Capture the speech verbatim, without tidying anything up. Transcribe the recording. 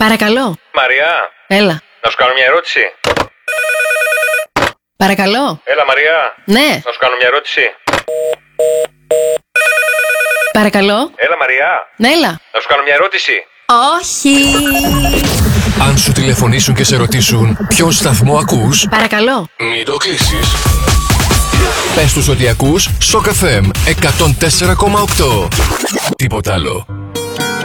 Παρακαλώ. Μαριά. Έλα. Να σου κάνω μια ερώτηση. Παρακαλώ. Έλα, Μαριά. Ναι. Να σου κάνω μια ερώτηση. Παρακαλώ. Έλα, Μαριά. Ναι, έλα. Να σου κάνω μια ερώτηση. Όχι. Αν σου τηλεφωνήσουν και σε ρωτήσουν ποιον σταθμό ακούς, Παρακαλώ. μην το κλείσεις. Πες τους ότι ακούς Σοκ εφ εμ εκατόν τέσσερα κόμμα οκτώ. Τίποτα άλλο.